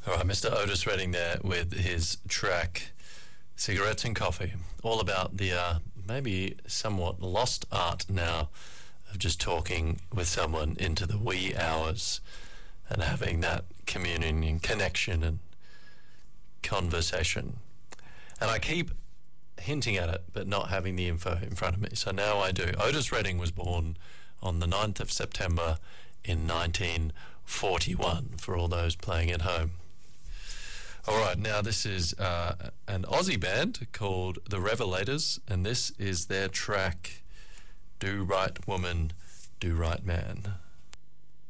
All right, Mr. Otis Redding there with his track Cigarettes and Coffee. All about the maybe somewhat lost art now of just talking with someone into the wee hours and having that communion and connection and conversation. And I keep hinting at it, but not having the info in front of me. So now I do. Otis Redding was born on the 9th of September in 1941, for all those playing at home. All right, now this is an Aussie band called The Revelators, and this is their track, Do Right Woman, Do Right Man.